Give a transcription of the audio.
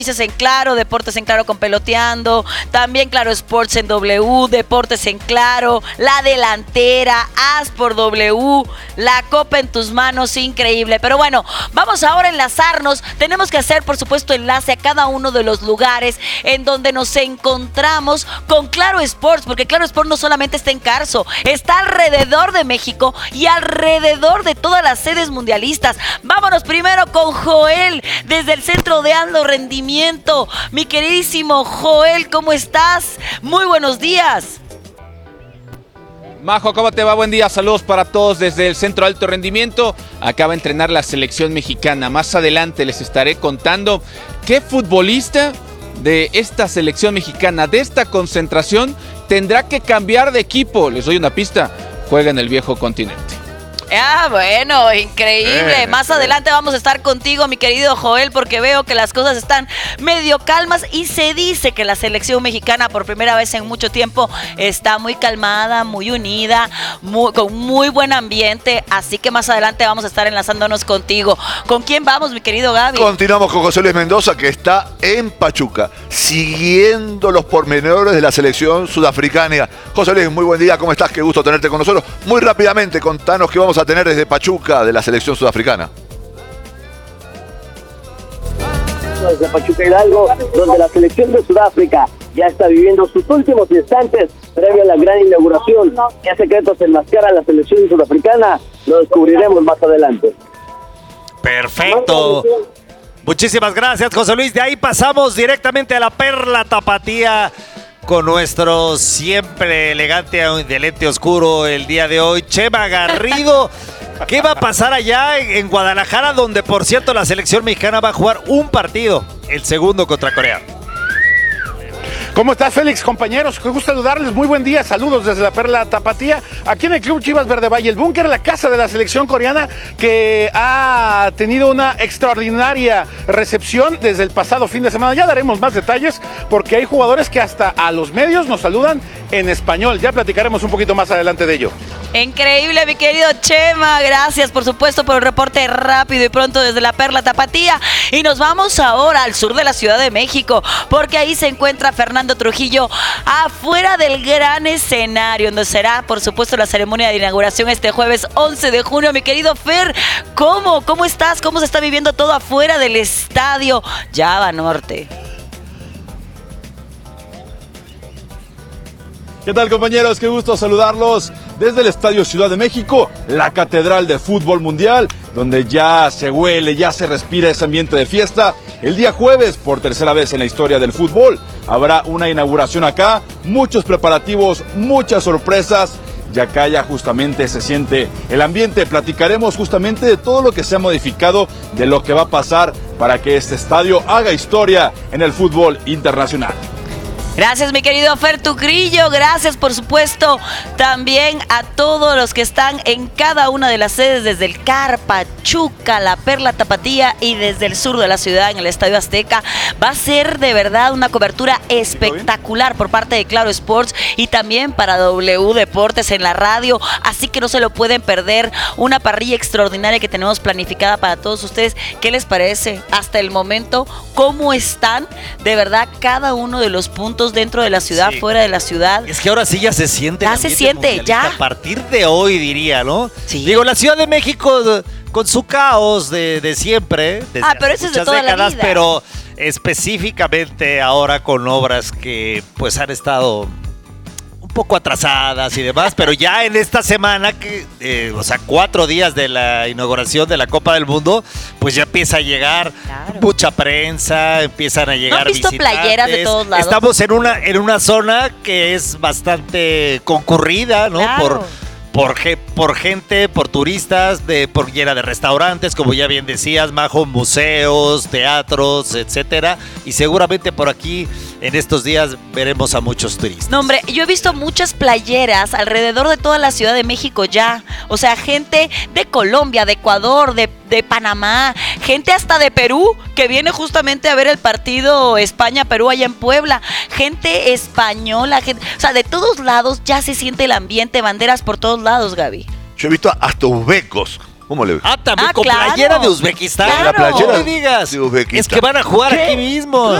En Claro, Deportes en Claro con Peloteando, también Claro Sports en W, Deportes en Claro, La Delantera, As por W, la Copa en tus manos, increíble. Pero bueno, vamos ahora a enlazarnos. Tenemos que hacer, por supuesto, enlace a cada uno de los lugares en donde nos encontramos con Claro Sports, porque Claro Sports no solamente está en Carso, está alrededor de México y alrededor de todas las sedes mundialistas. Vámonos primero con Joel, desde el Centro de Alto Rendimiento. Mi queridísimo Joel, ¿cómo estás? Muy buenos días. Majo, ¿cómo te va? Buen día, saludos para todos desde el Centro de Alto Rendimiento. Acaba de entrenar la selección mexicana. Más adelante les estaré contando qué futbolista de esta selección mexicana, de esta concentración, tendrá que cambiar de equipo. Les doy una pista, juega en el viejo continente. Ah, bueno, increíble. Más adelante vamos a estar contigo, mi querido Joel, porque veo que las cosas están medio calmas y se dice que la selección mexicana por primera vez en mucho tiempo está muy calmada, muy unida, con muy buen ambiente, así que más adelante vamos a estar enlazándonos contigo. ¿Con quién vamos, mi querido Gaby? Continuamos con José Luis Mendoza, que está en Pachuca, siguiendo los pormenores de la selección sudafricana. José Luis, muy buen día, ¿cómo estás? Qué gusto tenerte con nosotros. Muy rápidamente, contanos qué vamos a tener desde Pachuca de la selección sudafricana. Desde Pachuca Hidalgo, donde la selección de Sudáfrica ya está viviendo sus últimos instantes previo a la gran inauguración. ¿Qué secretos enmascara la selección sudafricana? Lo descubriremos más adelante. Perfecto. Muchísimas gracias, José Luis. De ahí pasamos directamente a la Perla Tapatía con nuestro siempre elegante de lente oscuro el día de hoy, Chema Garrido. ¿Qué va a pasar allá en Guadalajara, donde por cierto la selección mexicana va a jugar un partido, el segundo contra Corea? ¿Cómo estás, Félix, compañeros? Qué gusto saludarles, muy buen día, saludos desde la Perla Tapatía, aquí en el Club Chivas Verde Valle, el búnker, la casa de la selección coreana, que ha tenido una extraordinaria recepción desde el pasado fin de semana. Ya daremos más detalles, porque hay jugadores que hasta a los medios nos saludan en español, ya platicaremos un poquito más adelante de ello. Increíble, mi querido Chema. Gracias, por supuesto, por el reporte rápido y pronto desde la Perla Tapatía. Y nos vamos ahora al sur de la Ciudad de México, porque ahí se encuentra Fernando Trujillo, afuera del gran escenario, donde será, por supuesto, la ceremonia de inauguración este jueves 11 de junio. Mi querido Fer, ¿cómo estás? ¿Cómo se está viviendo todo afuera del estadio Java Norte? ¿Qué tal, compañeros? Qué gusto saludarlos desde el Estadio Ciudad de México, la catedral de fútbol mundial, donde ya se huele, ya se respira ese ambiente de fiesta. El día jueves, por tercera vez en la historia del fútbol, habrá una inauguración acá, muchos preparativos, muchas sorpresas, y acá ya justamente se siente el ambiente. Platicaremos justamente de todo lo que se ha modificado, de lo que va a pasar para que este estadio haga historia en el fútbol internacional. Gracias, mi querido Fer Tucrillo. Gracias, por supuesto, también a todos los que están en cada una de las sedes, desde el CAR, Pachuca, la Perla Tapatía y desde el sur de la ciudad, en el Estadio Azteca. Va a ser de verdad una cobertura espectacular por parte de Claro Sports y también para W Deportes en la radio. Así que no se lo pueden perder. Una parrilla extraordinaria que tenemos planificada para todos ustedes. ¿Qué les parece hasta el momento? ¿Cómo están de verdad cada uno de los puntos dentro de la ciudad, sí, fuera de la ciudad? Es que ahora sí ya se siente. Ya se siente, ya. A partir de hoy, diría, ¿no? Sí. Digo, la Ciudad de México con su caos de siempre. Pero eso es de toda décadas, la vida. Pero específicamente ahora con obras que pues han estado un poco atrasadas y demás, pero ya en esta semana, o sea, 4 días de la inauguración de la Copa del Mundo, pues ya empieza a llegar mucha prensa, empiezan a llegar visitantes. ¿No has visto playeras de todos lados? Estamos en una zona que es bastante concurrida, ¿no? Claro. Por gente, por turistas, por llena de restaurantes, como ya bien decías, Majo, museos, teatros, etcétera. Y seguramente por aquí en estos días veremos a muchos turistas. No, hombre, yo he visto muchas playeras alrededor de toda la Ciudad de México ya. O sea, gente de Colombia, de Ecuador, de Panamá, gente hasta de Perú, que viene justamente a ver el partido España-Perú allá en Puebla. Gente española, o sea, de todos lados ya se siente el ambiente, banderas por todos lados, Gaby. Yo he visto hasta uzbecos ¿Cómo le También Ah, con claro. playera de Uzbekistán. Claro. La playera No me digas. de Uzbekistán. Es que van a jugar aquí mismo.